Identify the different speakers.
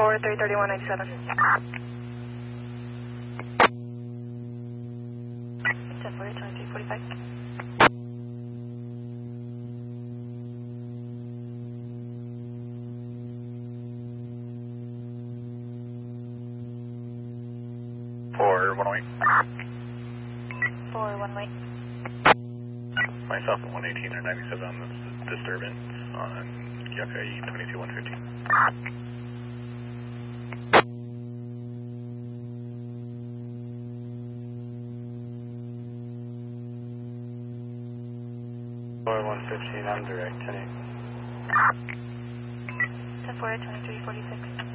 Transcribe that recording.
Speaker 1: 4 33197. 10-4, 2345.
Speaker 2: For 108.
Speaker 1: 4 1 wait.
Speaker 2: Myself at 118 or 97 on this disturbance on Yucca 22150.
Speaker 3: Boy 115, I'm direct, 10-8.
Speaker 1: 10-4, 2346.